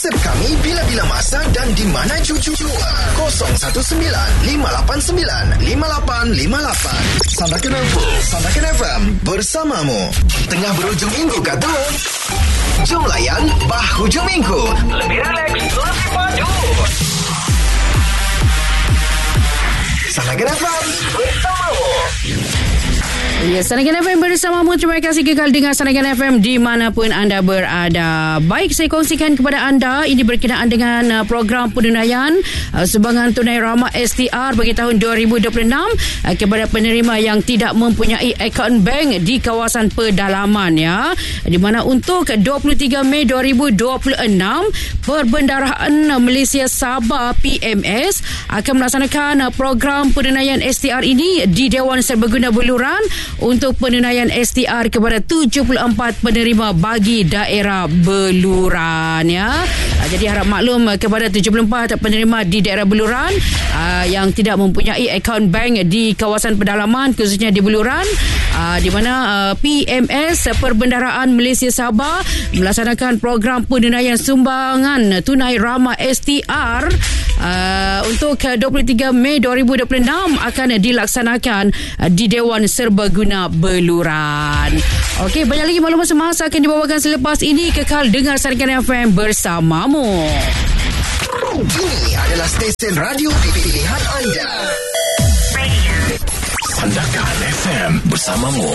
WhatsApp kami bila-bila masa dan di mana cucu. 019-589-5858. Sandakan FM bersamamu. Tengah berhujung minggu kata? Jom layan hujung minggu. Lebih relax, lebih maju. Sandakan FM bersamamu. Ya, Sandakan FM bersamamu. Terima kasih kekal dengar Sandakan FM dimanapun anda berada. Baik, saya kongsikan kepada anda ini berkenaan dengan program penunaian sumbangan tunai Rahmah STR bagi tahun 2026 kepada penerima yang tidak mempunyai akaun bank di kawasan pedalaman, ya. Di mana untuk 23 Mei 2026 Perbendaharaan Malaysia Sabah PMS akan melaksanakan program penunaian STR ini di Dewan Serbaguna Beluran untuk penunaian STR kepada 74 penerima bagi daerah Beluran, ya. Jadi harap maklum kepada 74 penerima di daerah Beluran yang tidak mempunyai akaun bank di kawasan pedalaman khususnya di Beluran, di mana PMS Perbendaharaan Malaysia Sabah melaksanakan program penunaian sumbangan tunai Rahmah STR untuk 23 Mei 2026 akan dilaksanakan di Dewan Serbaguna Beluran. Okey, banyak lagi maklumat semasa akan dibawakan selepas ini. Kekal dengar Sandakan FM bersamamu. Ini adalah stesen radio pilihan anda. Sandakan FM bersamamu.